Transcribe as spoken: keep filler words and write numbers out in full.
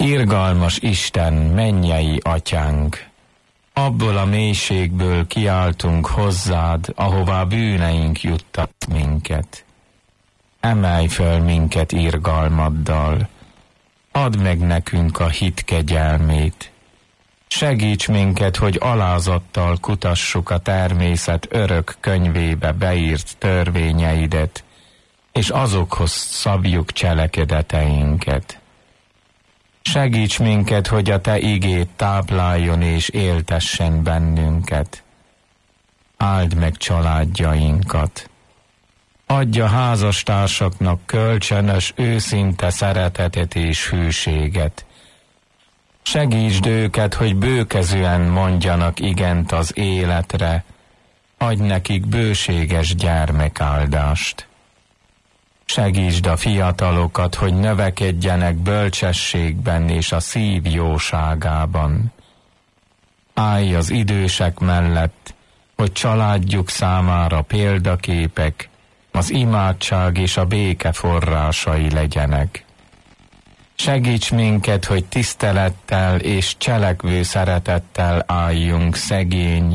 Irgalmas Isten, mennyei atyánk, abból a mélységből kiáltunk hozzád, ahová bűneink juttat minket. Emelj föl minket irgalmaddal, add meg nekünk a hit kegyelmét. Segíts minket, hogy alázattal kutassuk a természet örök könyvébe beírt törvényeidet, és azokhoz szabjuk cselekedeteinket. Segíts minket, hogy a te igéd tápláljon és éltessen bennünket. Áld meg családjainkat. Adj a házastársaknak kölcsönös, őszinte szeretetet és hűséget. Segítsd őket, hogy bőkezűen mondjanak igent az életre, adj nekik bőséges gyermekáldást. Segítsd a fiatalokat, hogy növekedjenek bölcsességben és a szív jóságában. Állj az idősek mellett, hogy családjuk számára példaképek, az imádság és a béke forrásai legyenek. Segíts minket, hogy tisztelettel és cselekvő szeretettel álljunk szegény,